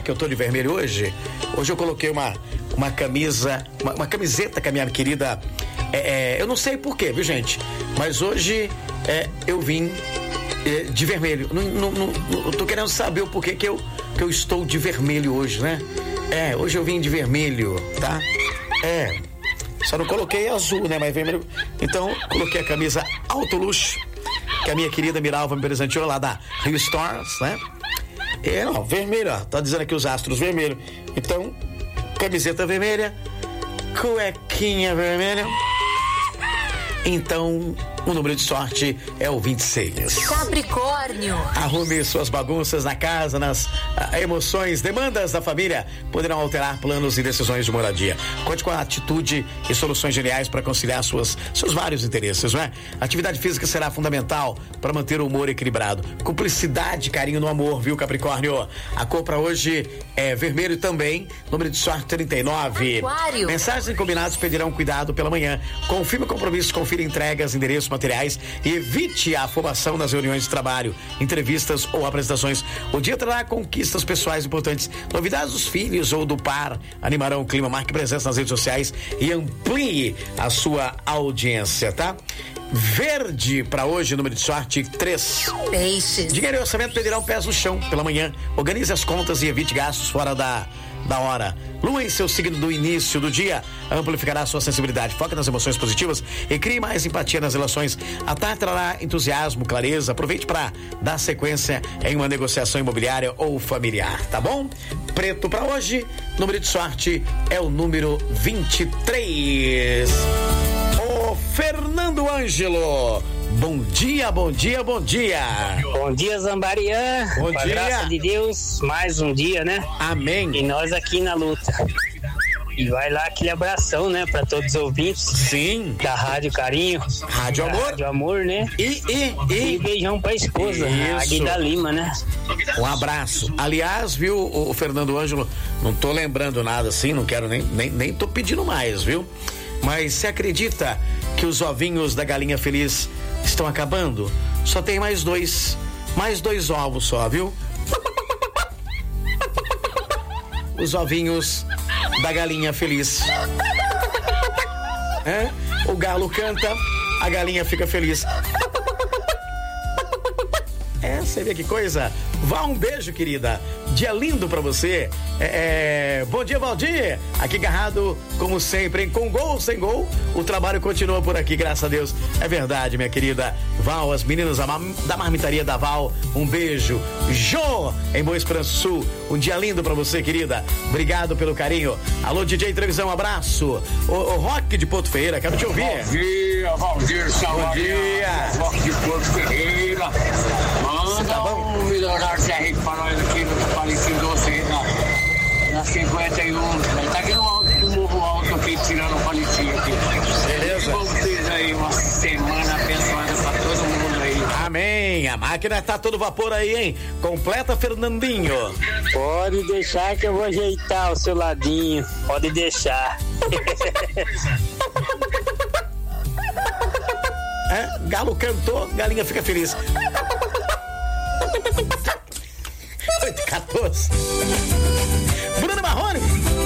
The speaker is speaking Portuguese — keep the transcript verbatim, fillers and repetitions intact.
que eu tô de vermelho hoje? Hoje eu coloquei uma, uma camisa, uma, uma camiseta que a minha querida, é, é, eu não sei porquê, viu, gente? Mas hoje é, eu vim é, de vermelho. Não, não, não, não, eu tô querendo saber o porquê que eu, que eu estou de vermelho hoje, né? É, hoje eu vim de vermelho, tá? É, só não coloquei azul, né? Mas vermelho. Então, coloquei a camisa Alto Luxo, que a minha querida Miralva me presenteou lá da Rio Stores, né? É, não, vermelho, ó, tá dizendo aqui os astros vermelho. Então, camiseta vermelha, cuequinha vermelha. Então, o número de sorte é o vinte e seis. Capricórnio. Arrume suas bagunças na casa, nas ah, emoções, demandas da família poderão alterar planos e decisões de moradia. Conte com a atitude e soluções geniais para conciliar suas, seus vários interesses, não é? Atividade física será fundamental para manter o humor equilibrado. Cumplicidade, carinho no amor, viu, Capricórnio? A cor para hoje é vermelho também, número de sorte trinta e nove. Aquário. Mensagens e combinados pedirão cuidado pela manhã. Confirme o compromisso, confira entregas, endereços, materiais e evite a afobação nas reuniões de trabalho, entrevistas ou apresentações. O dia trará conquistas pessoais importantes. Novidades dos filhos ou do par animarão o clima. Marque presença nas redes sociais e amplie a sua audiência, tá? Verde para hoje, número de sorte três. Peixes. Dinheiro e orçamento pedirão pés no chão pela manhã. Organize as contas e evite gastos fora da da hora. Lua em seu signo do início do dia amplificará sua sensibilidade. Foque nas emoções positivas e crie mais empatia nas relações. A tarde trará entusiasmo, clareza. Aproveite para dar sequência em uma negociação imobiliária ou familiar, tá bom? Preto para hoje, número de sorte é o número vinte e três. O Fernando Ângelo. Bom dia, bom dia, bom dia. Bom dia, Zambarian. Bom Com a dia. graça de Deus, mais um dia, né? Amém. E nós aqui na luta. E vai lá aquele abração, né, para todos os ouvintes. Sim. Da Rádio Carinho. Rádio da Amor. Rádio Amor, né? E, e, E e. beijão pra esposa, Isso. a Aguida Lima, né? Um abraço. Aliás, viu, o, o Fernando Ângelo, não tô lembrando nada assim, não quero nem, nem, nem tô pedindo mais, viu? Mas você acredita que os ovinhos da galinha feliz estão acabando? Só tem mais dois, mais dois ovos só, viu? Os ovinhos da galinha feliz. É? O galo canta, a galinha fica feliz. É, você vê que coisa? Vá, um beijo, querida. Dia lindo pra você. É, é... Bom dia, Valdir. Aqui agarrado, como sempre, hein? Com gol, sem gol, o trabalho continua por aqui, graças a Deus. É verdade, minha querida Val, as meninas da, da marmitaria da Val, um beijo. Jô, em Boa Esperança Sul, um dia lindo pra você, querida. Obrigado pelo carinho. Alô, D J Trevisão, um abraço. O, o Rock de Porto Ferreira, quero te ouvir. Bom dia, Valdir Salvador. Bom dia. Rock de Porto Ferreira. Manda Tá bom? um melhorar C R para nós aqui no Palestino Doce, na, na cinquenta e um. Ele tá aqui no alto do Morro Alto, aqui, tirando o Palestino aqui. Beleza. Vamos ter aí uma semana abençoada para todo mundo aí. Amém. A máquina tá todo vapor aí, hein? Completa, Fernandinho. Pode deixar que eu vou ajeitar o seu ladinho. Pode deixar. É, galo cantou, galinha fica feliz. oito e quatorze. Bruno Marrone.